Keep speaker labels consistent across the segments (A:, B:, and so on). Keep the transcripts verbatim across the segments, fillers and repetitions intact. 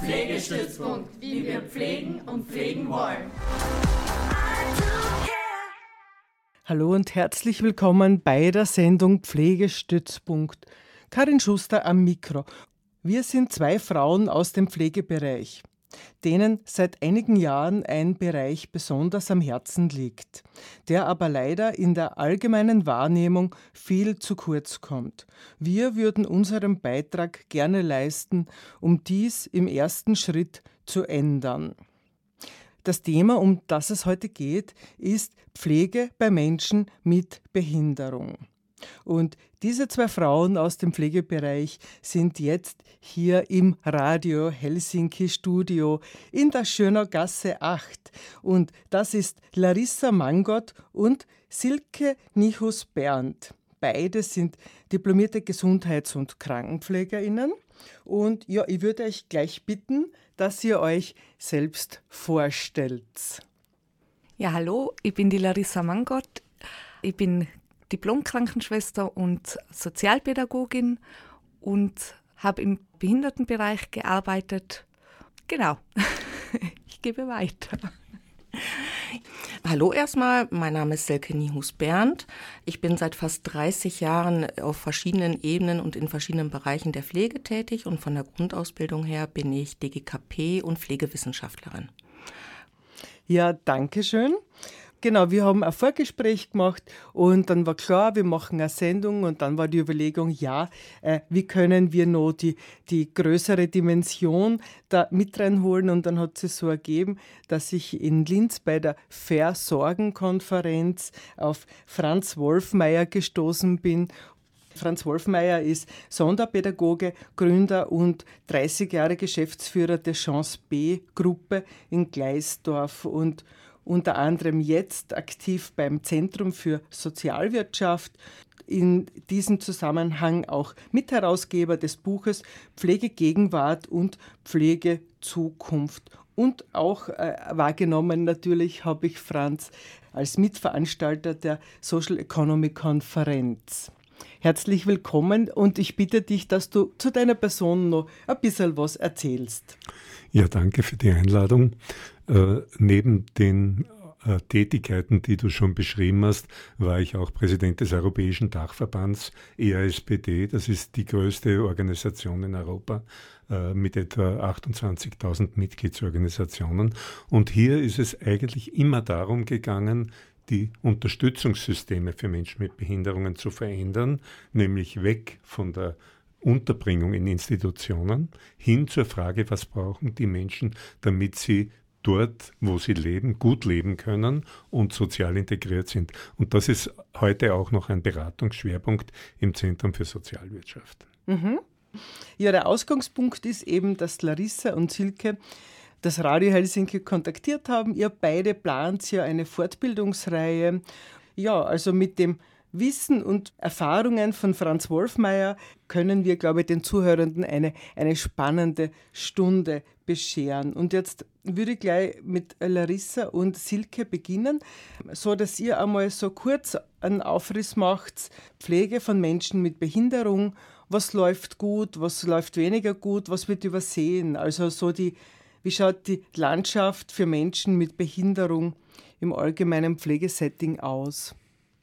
A: Pflegestützpunkt, wie wir pflegen und pflegen wollen.
B: Hallo und herzlich willkommen bei der Sendung Pflegestützpunkt. Karin Schuster am Mikro. Wir sind zwei Frauen aus dem Pflegebereich, denen seit einigen Jahren ein Bereich besonders am Herzen liegt, der aber leider in der allgemeinen Wahrnehmung viel zu kurz kommt. Wir würden unseren Beitrag gerne leisten, um dies im ersten Schritt zu ändern. Das Thema, um das es heute geht, ist Pflege bei Menschen mit Behinderung. Und diese zwei Frauen aus dem Pflegebereich sind jetzt hier im Radio Helsinki Studio in der Schönaugasse acht. Und das ist Larissa Mangot und Silke Nichus-Berndt. Beide sind diplomierte Gesundheits- und KrankenpflegerInnen. Und ja, ich würde euch gleich bitten, dass ihr euch selbst vorstellt.
C: Ja, hallo, ich bin die Larissa Mangot. Ich bin Diplom-Krankenschwester und Sozialpädagogin und habe im Behindertenbereich gearbeitet. Genau, ich gebe weiter.
D: Hallo erstmal, mein Name ist Silke Nichus-Berndt. Ich bin seit fast dreißig Jahren auf verschiedenen Ebenen und in verschiedenen Bereichen der Pflege tätig und von der Grundausbildung her bin ich D G K P und Pflegewissenschaftlerin.
B: Ja, danke schön. Genau, wir haben ein Vorgespräch gemacht und dann war klar, wir machen eine Sendung und dann war die Überlegung, ja, äh, wie können wir noch die, die größere Dimension da mit reinholen und dann hat es so ergeben, dass ich in Linz bei der Versorgen-Konferenz auf Franz Wolfmeier gestoßen bin. Franz Wolfmeier ist Sonderpädagoge, Gründer und dreißig Jahre Geschäftsführer der Chance B-Gruppe in Gleisdorf und unter anderem jetzt aktiv beim Zentrum für Sozialwirtschaft, in diesem Zusammenhang auch Mitherausgeber des Buches Pflegegegenwart und Pflegezukunft. Und auch äh, wahrgenommen natürlich habe ich Franz als Mitveranstalter der Social Economy Konferenz. Herzlich willkommen und ich bitte dich, dass du zu deiner Person noch ein bisschen was erzählst.
E: Ja, danke für die Einladung. Äh, neben den äh, Tätigkeiten, die du schon beschrieben hast, war ich auch Präsident des Europäischen Dachverbands E A S P D. Das ist die größte Organisation in Europa äh, mit etwa achtundzwanzigtausend Mitgliedsorganisationen. Und hier ist es eigentlich immer darum gegangen, die Unterstützungssysteme für Menschen mit Behinderungen zu verändern, nämlich weg von der Unterbringung in Institutionen hin zur Frage, was brauchen die Menschen, damit sie dort, wo sie leben, gut leben können und sozial integriert sind. Und das ist heute auch noch ein Beratungsschwerpunkt im Zentrum für Sozialwirtschaft.
B: Mhm. Ja, der Ausgangspunkt ist eben, dass Larissa und Silke das Radio Helsinki kontaktiert haben. Ihr beide plant ja eine Fortbildungsreihe. Ja, also mit dem Wissen und Erfahrungen von Franz Wolfmeier können wir, glaube ich, den Zuhörenden eine, eine spannende Stunde bescheren. Und jetzt würde ich gleich mit Larissa und Silke beginnen, so dass ihr einmal so kurz einen Aufriss macht. Pflege von Menschen mit Behinderung, was läuft gut, was läuft weniger gut, was wird übersehen. Also so die, wie schaut die Landschaft für Menschen mit Behinderung im allgemeinen Pflegesetting aus?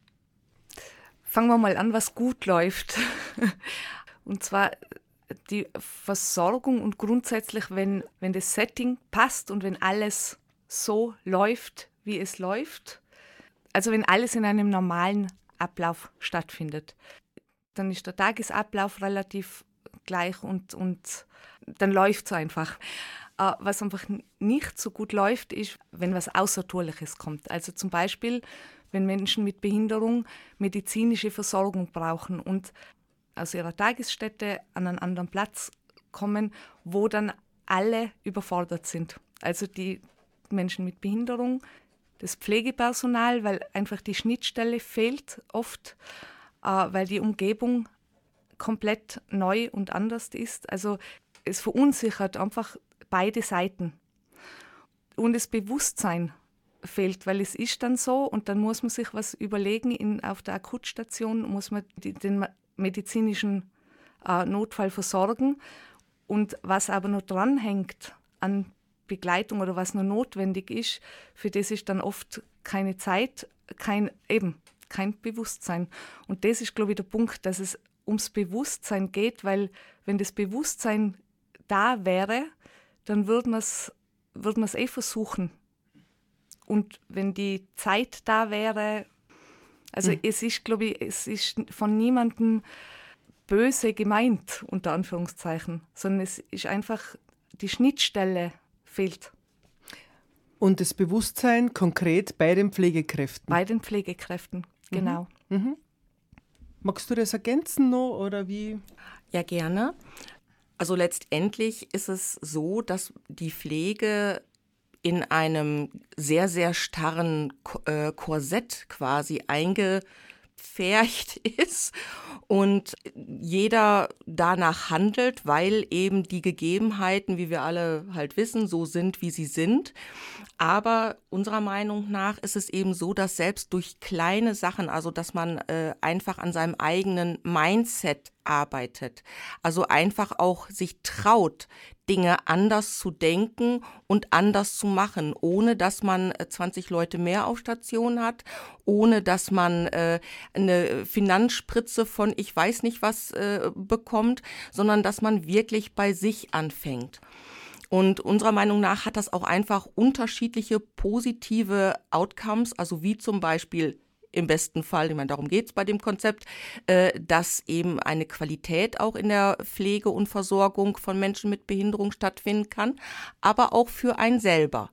C: Fangen wir mal an, was gut läuft. Und zwar die Versorgung und grundsätzlich, wenn, wenn das Setting passt und wenn alles so läuft, wie es läuft, also wenn alles in einem normalen Ablauf stattfindet, dann ist der Tagesablauf relativ gleich und, und dann läuft es einfach. Was einfach nicht so gut läuft, ist, wenn was Außertourliches kommt. Also zum Beispiel, wenn Menschen mit Behinderung medizinische Versorgung brauchen und aus ihrer Tagesstätte an einen anderen Platz kommen, wo dann alle überfordert sind. Also die Menschen mit Behinderung, das Pflegepersonal, weil einfach die Schnittstelle fehlt oft, äh, weil die Umgebung komplett neu und anders ist. Also es verunsichert einfach beide Seiten. Und das Bewusstsein fehlt, weil es ist dann so und dann muss man sich was überlegen. In, auf der Akutstation muss man die, den medizinischen äh, Notfall versorgen Und was aber noch dranhängt an Begleitung oder was noch notwendig ist, für das ist dann oft keine Zeit, kein, eben kein Bewusstsein. Und das ist, glaube ich, der Punkt, dass es ums Bewusstsein geht, weil wenn das Bewusstsein da wäre, dann würde man es würd man's eh versuchen. Und wenn die Zeit da wäre, also mhm. es ist, glaube ich, es ist von niemandem böse gemeint, unter Anführungszeichen, sondern es ist einfach, die Schnittstelle fehlt.
B: Und das Bewusstsein konkret bei den Pflegekräften?
C: Bei den Pflegekräften, genau.
B: Mhm. Mhm. Magst du das ergänzen noch oder wie?
D: Ja, gerne. Also letztendlich ist es so, dass die Pflege in einem sehr, sehr starren äh, Korsett quasi eingepfercht ist und jeder danach handelt, weil eben die Gegebenheiten, wie wir alle halt wissen, so sind, wie sie sind. Aber unserer Meinung nach ist es eben so, dass selbst durch kleine Sachen, also dass man äh, einfach an seinem eigenen Mindset arbeitet, also einfach auch sich traut, Dinge anders zu denken und anders zu machen, ohne dass man zwanzig Leute mehr auf Station hat, ohne dass man äh, eine Finanzspritze von ich weiß nicht was äh, bekommt, sondern dass man wirklich bei sich anfängt. Und unserer Meinung nach hat das auch einfach unterschiedliche positive Outcomes, also wie zum Beispiel im besten Fall, ich meine, darum geht es bei dem Konzept, äh, dass eben eine Qualität auch in der Pflege und Versorgung von Menschen mit Behinderung stattfinden kann, aber auch für einen selber.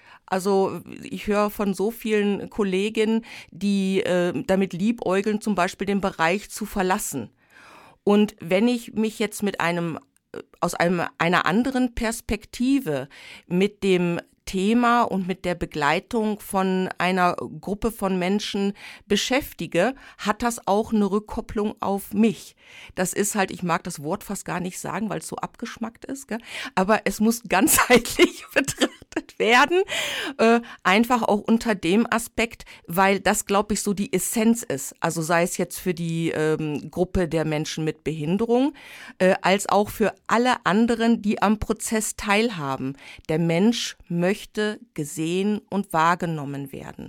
D: Also ich höre von so vielen Kolleginnen, die äh, damit liebäugeln, zum Beispiel den Bereich zu verlassen. Und wenn ich mich jetzt mit einem aus einem, einer anderen Perspektive mit dem Thema und mit der Begleitung von einer Gruppe von Menschen beschäftige, hat das auch eine Rückkopplung auf mich. Das ist halt, ich mag das Wort fast gar nicht sagen, weil es so abgeschmackt ist, gell? Aber es muss ganzheitlich betrachtet werden, äh, einfach auch unter dem Aspekt, weil das, glaube ich, so die Essenz ist. Also sei es jetzt für die ähm, Gruppe der Menschen mit Behinderung, äh, als auch für alle anderen, die am Prozess teilhaben. Der Mensch möchte gesehen und wahrgenommen werden.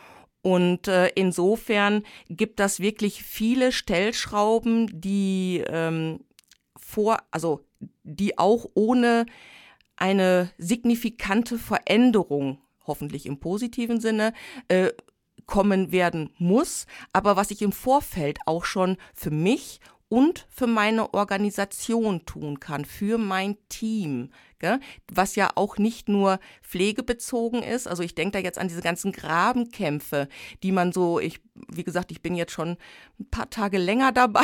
D: Und äh, insofern gibt das wirklich viele Stellschrauben, die ähm, vor, also die auch ohne eine signifikante Veränderung, hoffentlich im positiven Sinne, äh, kommen werden muss, aber was ich im Vorfeld auch schon für mich und für meine Organisation tun kann, für mein Team, gell? Was ja auch nicht nur pflegebezogen ist. Also ich denke da jetzt an diese ganzen Grabenkämpfe, die man so, ich, wie gesagt, ich bin jetzt schon ein paar Tage länger dabei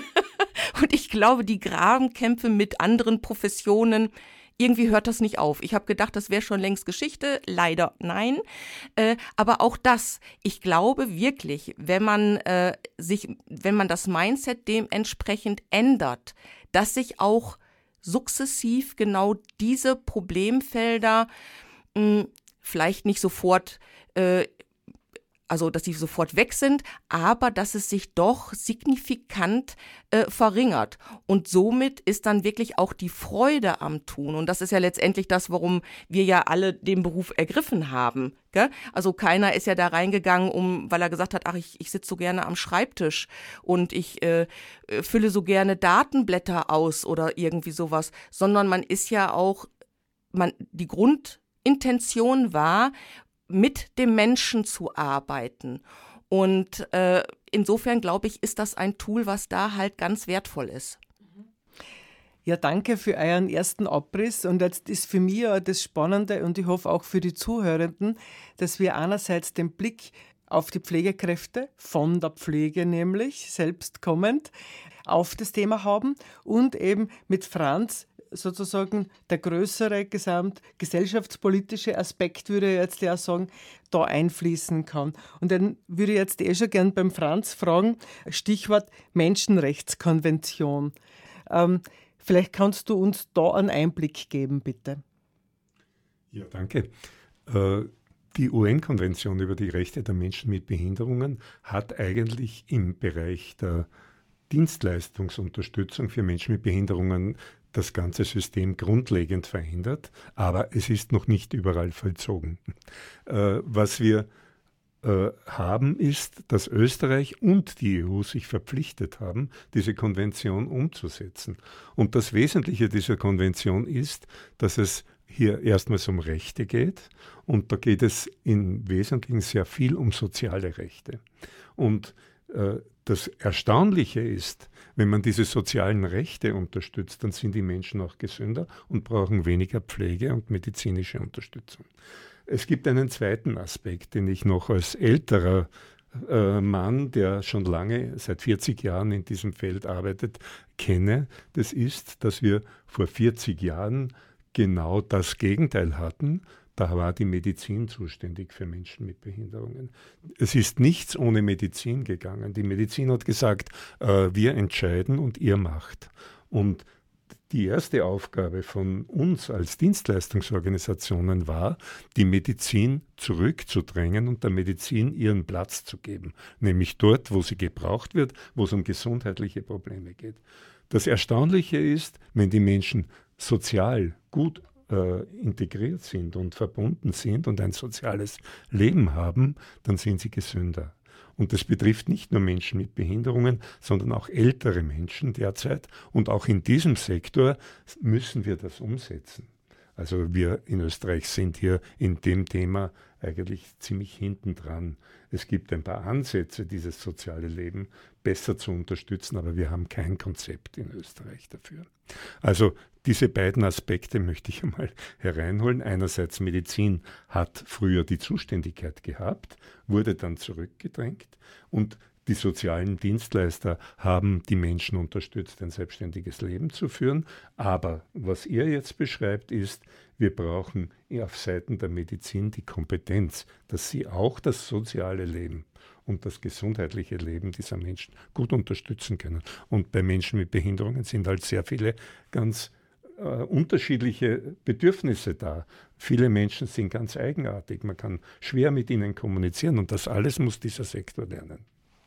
D: und ich glaube, die Grabenkämpfe mit anderen Professionen, irgendwie hört das nicht auf. Ich habe gedacht, das wäre schon längst Geschichte. Leider nein. Äh, aber auch das, ich glaube wirklich, wenn man äh, sich, wenn man das Mindset dementsprechend ändert, dass sich auch sukzessiv genau diese Problemfelder mh, vielleicht nicht sofort äh, also dass sie sofort weg sind, aber dass es sich doch signifikant äh, verringert. Und somit ist dann wirklich auch die Freude am Tun. Und das ist ja letztendlich das, warum wir ja alle den Beruf ergriffen haben. Gell? Also keiner ist ja da reingegangen, um, weil er gesagt hat, ach, ich, ich sitze so gerne am Schreibtisch und ich äh, fülle so gerne Datenblätter aus oder irgendwie sowas, sondern man ist ja auch, man, die Grundintention war, mit dem Menschen zu arbeiten. Und äh, insofern, glaube ich, ist das ein Tool, was da halt ganz wertvoll ist.
B: Ja, danke für euren ersten Abriss. Und jetzt ist für mich ja das Spannende und ich hoffe auch für die Zuhörenden, dass wir einerseits den Blick auf die Pflegekräfte, von der Pflege nämlich, selbst kommend, auf das Thema haben und eben mit Franz sozusagen der größere gesamtgesellschaftspolitische Aspekt, würde ich jetzt ja sagen, da einfließen kann. Und dann würde ich jetzt eh schon gern beim Franz fragen, Stichwort Menschenrechtskonvention. Ähm, vielleicht kannst du uns da einen Einblick geben, bitte.
E: Ja, danke. Äh, die U N-Konvention über die Rechte der Menschen mit Behinderungen hat eigentlich im Bereich der Dienstleistungsunterstützung für Menschen mit Behinderungen das ganze System grundlegend verändert, aber es ist noch nicht überall vollzogen. Äh, was wir äh, haben, ist, dass Österreich und die E U sich verpflichtet haben, diese Konvention umzusetzen. Und das Wesentliche dieser Konvention ist, dass es hier erstmals um Rechte geht und da geht es im Wesentlichen sehr viel um soziale Rechte. Und äh, das Erstaunliche ist, wenn man diese sozialen Rechte unterstützt, dann sind die Menschen auch gesünder und brauchen weniger Pflege und medizinische Unterstützung. Es gibt einen zweiten Aspekt, den ich noch als älterer äh, Mann, der schon lange, seit vierzig Jahren in diesem Feld arbeitet, kenne. Das ist, dass wir vor vierzig Jahren genau das Gegenteil hatten. Da war die Medizin zuständig für Menschen mit Behinderungen. Es ist nichts ohne Medizin gegangen. Die Medizin hat gesagt, äh, wir entscheiden und ihr macht. Und die erste Aufgabe von uns als Dienstleistungsorganisationen war, die Medizin zurückzudrängen und der Medizin ihren Platz zu geben. Nämlich dort, wo sie gebraucht wird, wo es um gesundheitliche Probleme geht. Das Erstaunliche ist, wenn die Menschen sozial gut äh, integriert sind und verbunden sind und ein soziales Leben haben, dann sind sie gesünder. Und das betrifft nicht nur Menschen mit Behinderungen, sondern auch ältere Menschen derzeit. Und auch in diesem Sektor müssen wir das umsetzen. Also wir in Österreich sind hier in dem Thema eigentlich ziemlich hinten dran. Es gibt ein paar Ansätze, dieses soziale Leben besser zu unterstützen, aber wir haben kein Konzept in Österreich dafür. Also diese beiden Aspekte möchte ich einmal hereinholen. Einerseits Medizin hat früher die Zuständigkeit gehabt, wurde dann zurückgedrängt und die sozialen Dienstleister haben die Menschen unterstützt, ein selbstständiges Leben zu führen. Aber was ihr jetzt beschreibt, ist, wir brauchen auf Seiten der Medizin die Kompetenz, dass sie auch das soziale Leben und das gesundheitliche Leben dieser Menschen gut unterstützen können. Und bei Menschen mit Behinderungen sind halt sehr viele ganz äh, unterschiedliche Bedürfnisse da. Viele Menschen sind ganz eigenartig, man kann schwer mit ihnen kommunizieren und das alles muss dieser Sektor lernen.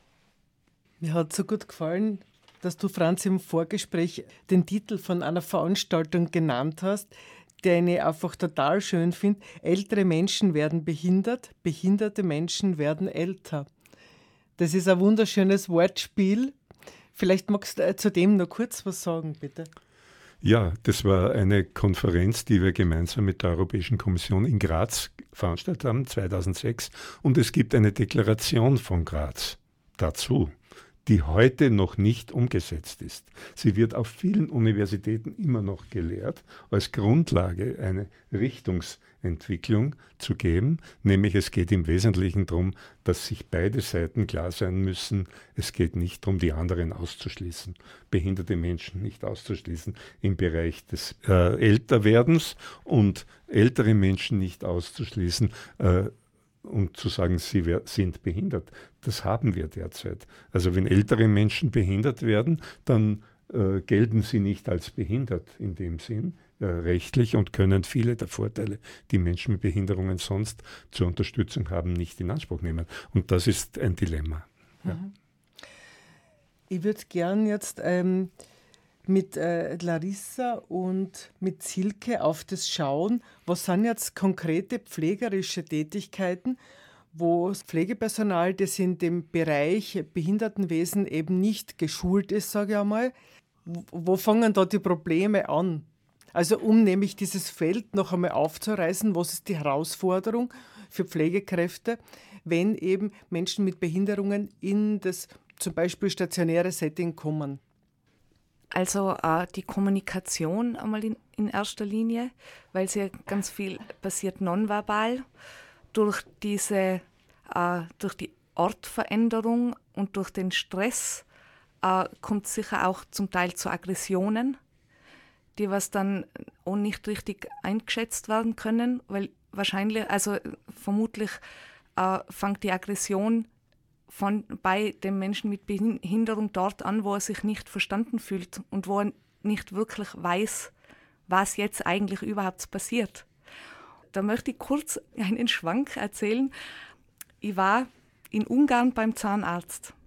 B: Mir hat so gut gefallen, dass du, Franz, im Vorgespräch den Titel von einer Veranstaltung genannt hast, den ich einfach total schön finde. Ältere Menschen werden behindert, behinderte Menschen werden älter. Das ist ein wunderschönes Wortspiel. Vielleicht magst du zu dem noch kurz was sagen, bitte.
E: Ja, das war eine Konferenz, die wir gemeinsam mit der Europäischen Kommission in Graz veranstaltet haben, zweitausendsechs. Und es gibt eine Deklaration von Graz dazu, die heute noch nicht umgesetzt ist. Sie wird auf vielen Universitäten immer noch gelehrt, als Grundlage eine Richtungsentwicklung zu geben, nämlich es geht im Wesentlichen darum, dass sich beide Seiten klar sein müssen, es geht nicht darum, die anderen auszuschließen, behinderte Menschen nicht auszuschließen im Bereich des äh, Älterwerdens und ältere Menschen nicht auszuschließen, äh, und zu sagen, sie sind behindert. Das haben wir derzeit. Also wenn ältere Menschen behindert werden, dann äh, gelten sie nicht als behindert in dem Sinn, äh, rechtlich und können viele der Vorteile, die Menschen mit Behinderungen sonst zur Unterstützung haben, nicht in Anspruch nehmen. Und das ist ein Dilemma. Ja.
B: Mhm. Ich würde gern jetzt ähm, mit äh, Larissa und mit Silke auf das schauen, was sind jetzt konkrete pflegerische Tätigkeiten, wo das Pflegepersonal, das in dem Bereich Behindertenwesen eben nicht geschult ist, sage ich einmal, wo, wo fangen da die Probleme an? Also um nämlich dieses Feld noch einmal aufzureißen, was ist die Herausforderung für Pflegekräfte, wenn eben Menschen mit Behinderungen in das zum Beispiel stationäre Setting kommen?
C: Also äh, die Kommunikation einmal in, in erster Linie, weil sehr ganz viel passiert nonverbal. Durch diese, äh, durch die Ortveränderung und durch den Stress äh, kommt es sicher auch zum Teil zu Aggressionen, die was dann auch nicht richtig eingeschätzt werden können, weil wahrscheinlich, also vermutlich äh, fängt die Aggression von bei dem Menschen mit Behinderung dort an, wo er sich nicht verstanden fühlt und wo er nicht wirklich weiß, was jetzt eigentlich überhaupt passiert. Da möchte ich kurz einen Schwank erzählen. Ich war in Ungarn beim Zahnarzt